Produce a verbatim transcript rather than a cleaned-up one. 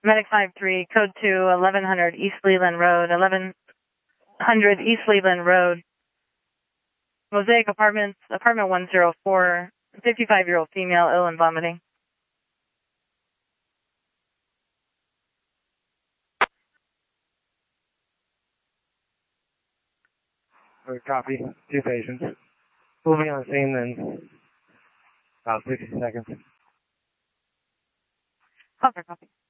Medic five three, code two, eleven hundred East Leland Road, eleven hundred East Leland Road. Mosaic Apartments, apartment one oh four, fifty-five-year-old female, ill and vomiting. Or copy. Two patients. We'll be on the scene in about fifty seconds. Copy, copy.